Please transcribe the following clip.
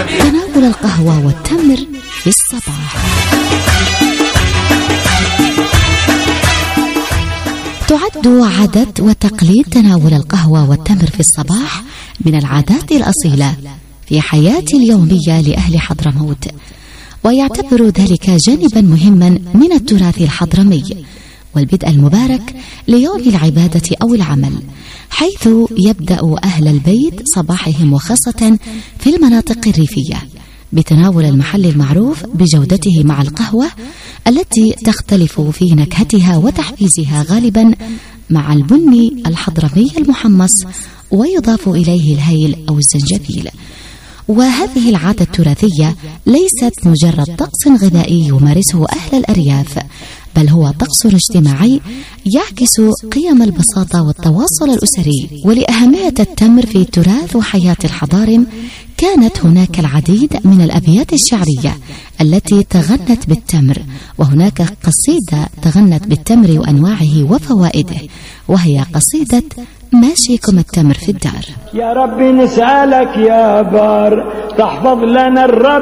تناول القهوة والتمر في الصباح. تعد عادة وتقليد تناول القهوة والتمر في الصباح من العادات الأصيلة في حياة اليومية لأهل حضرموت، ويعتبر ذلك جانبا مهما من التراث الحضرمي والبدء المبارك ليوم العبادة أو العمل، حيث يبدأ أهل البيت صباحهم وخاصة في المناطق الريفية بتناول المحل المعروف بجودته مع القهوة التي تختلف في نكهتها وتحفيزها غالبا مع البني الحضرمي المحمص، ويضاف إليه الهيل أو الزنجبيل. وهذه العادة التراثية ليست مجرد طقس غذائي يمارسه أهل الأرياف، بل هو طقس اجتماعي يعكس قيم البساطة والتواصل الأسري. ولأهمية التمر في تراث وحياة الحضارم كانت هناك العديد من الأبيات الشعرية التي تغنت بالتمر، وهناك قصيدة تغنت بالتمر وأنواعه وفوائده، وهي قصيدة ماشيكم التمر في الدار. يا رب نسألك يا بار تحفظ لنا الرب